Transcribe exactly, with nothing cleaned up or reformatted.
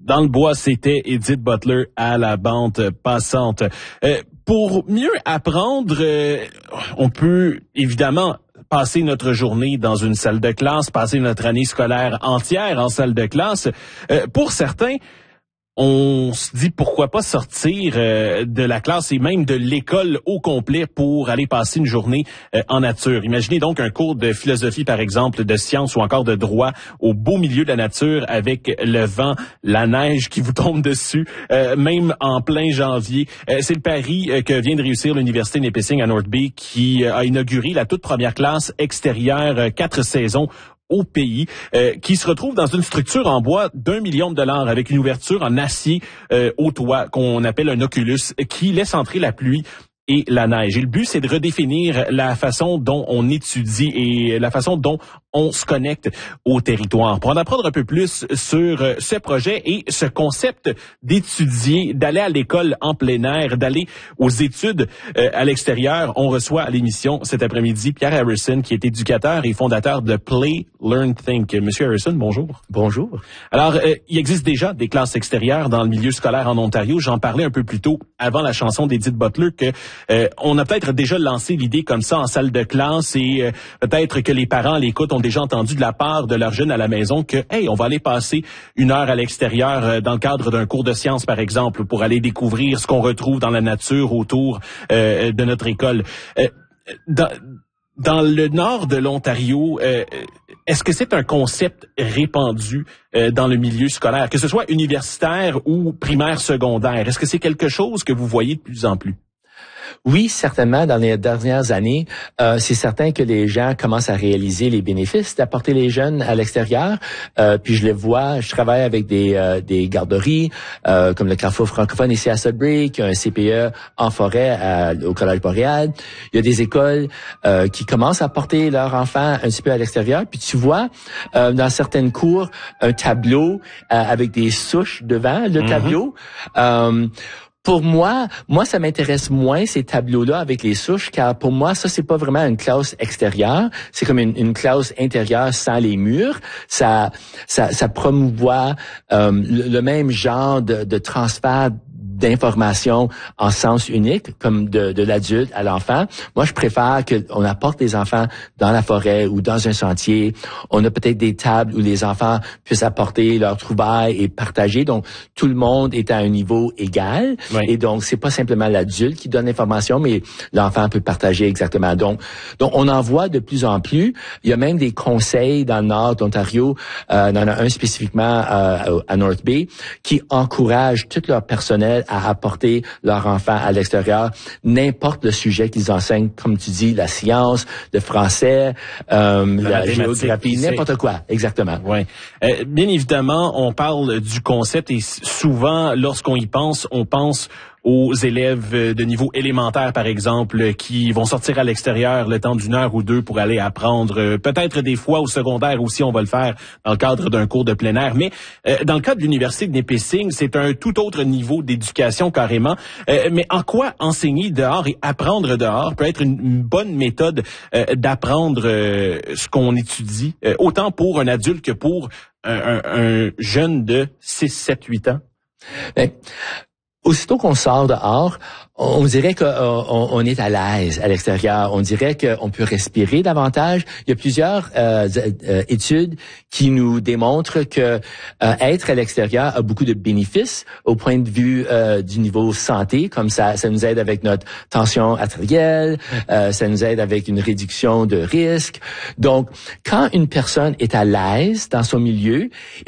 Dans le bois, c'était Edith Butler à la bande passante. Euh, pour mieux apprendre, euh, on peut évidemment passer notre journée dans une salle de classe, passer notre année scolaire entière en salle de classe. Euh, pour certains, on se dit pourquoi pas sortir euh, de la classe et même de l'école au complet pour aller passer une journée euh, en nature. Imaginez donc un cours de philosophie, par exemple, de sciences ou encore de droit au beau milieu de la nature avec le vent, la neige qui vous tombe dessus, euh, même en plein janvier. Euh, c'est le pari euh, que vient de réussir l'Université Nipissing à North Bay qui euh, a inauguré la toute première classe extérieure euh, quatre saisons au pays, euh, qui se retrouve dans une structure en bois d'un million de dollars avec une ouverture en acier euh, au toit qu'on appelle un oculus qui laisse entrer la pluie et la neige. Et le but, c'est de redéfinir la façon dont on étudie et la façon dont on se connecte au territoire. Pour en apprendre un peu plus sur ce projet et ce concept d'étudier, d'aller à l'école en plein air, d'aller aux études euh, à l'extérieur, on reçoit à l'émission cet après-midi Pierre Harrison, qui est éducateur et fondateur de Play, Learn, Think. Monsieur Harrison, bonjour. Bonjour. Alors, euh, il existe déjà des classes extérieures dans le milieu scolaire en Ontario. J'en parlais un peu plus tôt, avant la chanson d'Edith Butler, que euh, on a peut-être déjà lancé l'idée comme ça en salle de classe et euh, peut-être que les parents à l'écoute ont déjà entendu de la part de leurs jeunes à la maison que, hey, on va aller passer une heure à l'extérieur euh, dans le cadre d'un cours de sciences, par exemple, pour aller découvrir ce qu'on retrouve dans la nature autour euh, de notre école. Euh, dans, dans le nord de l'Ontario, euh, est-ce que c'est un concept répandu euh, dans le milieu scolaire, que ce soit universitaire ou primaire, secondaire? Est-ce que c'est quelque chose que vous voyez de plus en plus? Oui, certainement. Dans les dernières années, euh, c'est certain que les gens commencent à réaliser les bénéfices d'apporter les jeunes à l'extérieur. Euh, puis je le vois, je travaille avec des, euh, des garderies, euh, comme le Carrefour francophone ici à Sudbury, qui a un C P E en forêt à, au Collège Boréal. Il y a des écoles euh, qui commencent à porter leurs enfants un petit peu à l'extérieur. Puis tu vois, euh, dans certaines cours, un tableau euh, avec des souches devant le mm-hmm. tableau. Euh, Pour moi, moi, ça m'intéresse moins ces tableaux-là avec les souches, car pour moi, ça, c'est pas vraiment une classe extérieure. C'est comme une, une classe intérieure sans les murs. Ça, ça, ça promouvoit euh, le, le même genre de, de transfert d'informations en sens unique, comme de, de l'adulte à l'enfant. Moi, je préfère qu'on apporte les enfants dans la forêt ou dans un sentier. On a peut-être des tables où les enfants puissent apporter leurs trouvailles et partager. Donc, tout le monde est à un niveau égal. Oui. Et donc, c'est pas simplement l'adulte qui donne l'information, mais l'enfant peut partager exactement. Donc, donc, on en voit de plus en plus. Il y a même des conseils dans le nord d'Ontario, euh, il y en a un spécifiquement euh, à North Bay, qui encouragent tout leur personnel à apporter leurs enfants à l'extérieur, n'importe le sujet qu'ils enseignent, comme tu dis, la science, le français, euh, la, la géographie, n'importe quoi, exactement. Ouais. Euh, bien évidemment, on parle du concept et souvent, lorsqu'on y pense, on pense aux élèves de niveau élémentaire, par exemple, qui vont sortir à l'extérieur le temps d'une heure ou deux pour aller apprendre. Peut-être des fois au secondaire aussi, on va le faire dans le cadre d'un cours de plein air. Mais euh, dans le cadre de l'Université de Nipissing, c'est un tout autre niveau d'éducation carrément. Euh, mais en quoi enseigner dehors et apprendre dehors peut être une, une bonne méthode euh, d'apprendre euh, ce qu'on étudie, euh, autant pour un adulte que pour un, un, un jeune de six, sept, huit ans? Mais... Aussitôt qu'on sort dehors, on dirait qu'on on est à l'aise à l'extérieur. On dirait qu'on peut respirer davantage. Il y a plusieurs euh, euh, études qui nous démontrent que euh, être à l'extérieur a beaucoup de bénéfices au point de vue euh, du niveau santé, comme ça, ça nous aide avec notre tension artérielle, euh, ça nous aide avec une réduction de risque. Donc, quand une personne est à l'aise dans son milieu